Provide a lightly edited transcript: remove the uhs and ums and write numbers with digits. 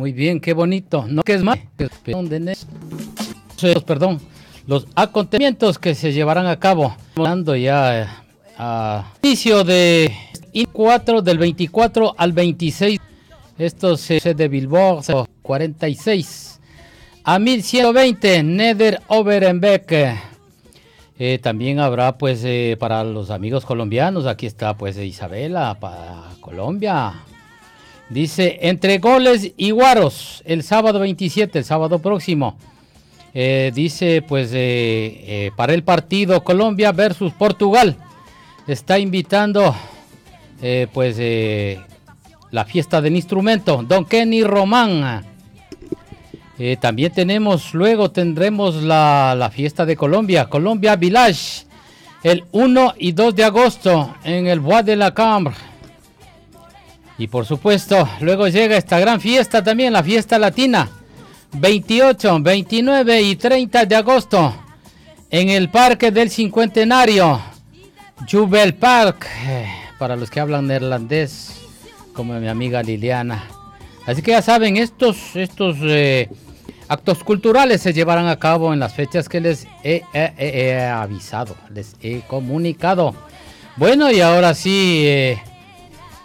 Muy bien, qué bonito. No, que es más, perdón, los acontecimientos que se llevarán a cabo. Hablando ya a inicio de 4 del 24 al 26. Esto se de Billboard 46 a 1120 Neder Overenbeck. También habrá pues para los amigos colombianos, aquí está pues Isabela para Colombia. Dice, entre goles y guaros, el sábado 27, el sábado próximo. Dice pues para el partido Colombia versus Portugal. Está invitando la fiesta del instrumento, Don Kenny Román. También tendremos la fiesta de Colombia, Colombia Village, el 1 y 2 de agosto en el Bois de la Cambre. Y por supuesto, luego llega esta gran fiesta también, la fiesta latina, 28, 29 y 30 de agosto en el Parque del Cincuentenario, Jubel Park, para los que hablan neerlandés, como mi amiga Liliana. Así que ya saben, estos actos culturales se llevarán a cabo en las fechas que les he avisado, les he comunicado. Bueno, y ahora sí...